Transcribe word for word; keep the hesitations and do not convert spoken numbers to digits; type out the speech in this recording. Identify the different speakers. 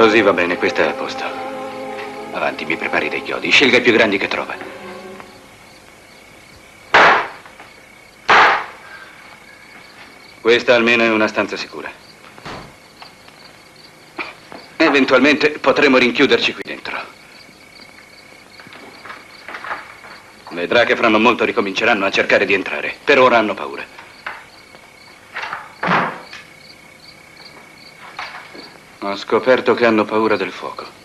Speaker 1: Così va bene, questo è a posto. Avanti, mi prepari dei chiodi. Scelga i più grandi che trova. Questa almeno è una stanza sicura. Eventualmente potremo rinchiuderci qui dentro. Vedrà che fra non molto ricominceranno a cercare di entrare. Per ora hanno paura. Ho scoperto che hanno paura del fuoco.